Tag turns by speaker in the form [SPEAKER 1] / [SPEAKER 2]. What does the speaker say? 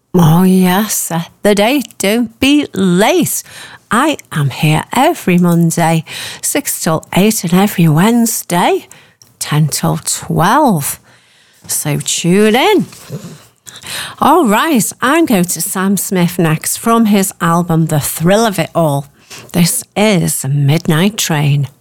[SPEAKER 1] Oh, yes, set the date. Don't be late. I am here every Monday, 6 till 8, and every Wednesday, 10 till 12. So tune in. All right, I'm going to Sam Smith next from his album The Thrill of It All. This is Midnight Train.